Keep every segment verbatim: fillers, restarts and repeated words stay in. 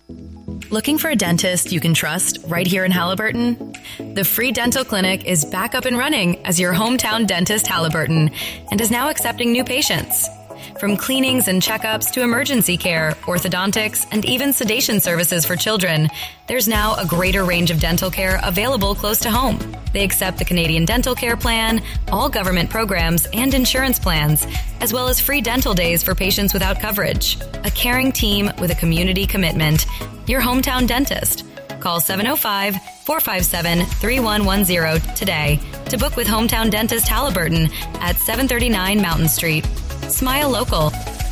Looking for a dentist you can trust right here in Halliburton? The Free Dental Clinic is back up and running as your hometown dentist, Halliburton, and is now accepting new patients. From cleanings and checkups to emergency care, orthodontics, and even sedation services for children, there's now a greater range of dental care available close to home. They accept the Canadian Dental Care Plan, all government programs and insurance plans, as well as free dental days for patients without coverage. A caring team with a community commitment. Your hometown dentist. Call seven oh five, four five seven, three one one zero today to book with Hometown Dentist Halliburton at seven thirty-nine Mountain Street. Smile local.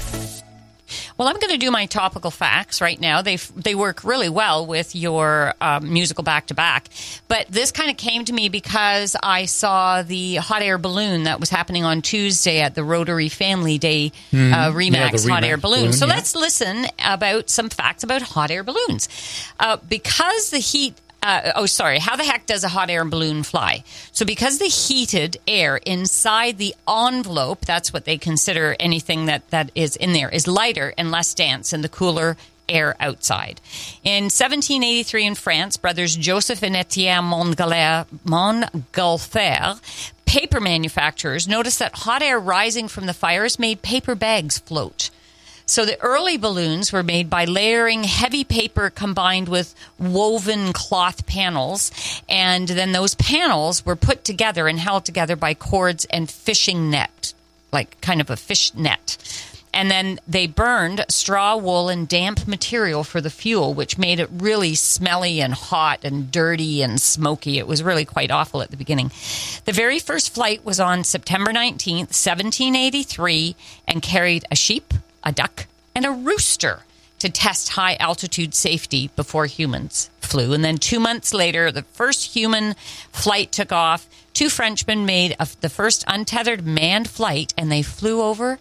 Well, I'm going to do my topical facts right now. They they work really well with your um, musical back-to-back. But this kind of came to me because I saw the hot air balloon that was happening on Tuesday at the Rotary Family Day mm, uh, Remax, yeah, Remax hot air balloon. balloon so yeah. Let's listen about some facts about hot air balloons. Uh, because the heat... Uh, oh, sorry. How the heck does a hot air balloon fly? So because the heated air inside the envelope, that's what they consider anything that, that is in there, is lighter and less dense than the cooler air outside. In seventeen eighty-three in France, brothers Joseph and Etienne Montgolfier, Montgolfier, paper manufacturers, noticed that hot air rising from the fires made paper bags float. So the early balloons were made by layering heavy paper combined with woven cloth panels. And then those panels were put together and held together by cords and fishing net, like kind of a fish net. And then they burned straw, wool, and damp material for the fuel, which made it really smelly and hot and dirty and smoky. It was really quite awful at the beginning. The very first flight was on September nineteenth, seventeen eighty-three, and carried a sheep, a duck, and a rooster to test high-altitude safety before humans flew. And then two months later, the first human flight took off. Two Frenchmen made a, the first untethered manned flight, and they flew over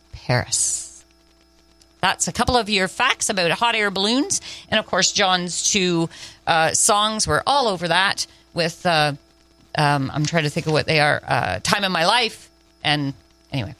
Paris. That's a couple of your facts about hot air balloons. And, of course, John's two uh, songs were all over that with, uh, um, I'm trying to think of what they are, uh, Time of My Life. And anyway,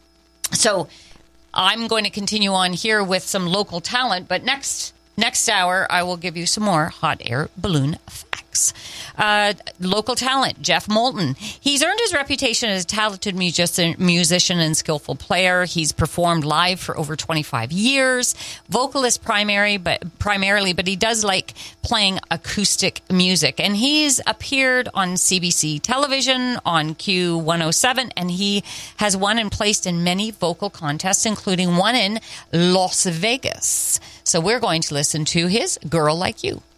so... I'm going to continue on here with some local talent, but next next hour, I will give you some more hot air balloon facts. Uh, local talent, Jeff Moulton. He's earned his reputation as a talented musician, musician and skillful player. He's performed live for over twenty-five years. Vocalist primary, but primarily, but he does like playing acoustic music. And he's appeared on C B C television, on Q one oh seven, and he has won and placed in many vocal contests, including one in Las Vegas. So we're going to listen to his Girl Like You.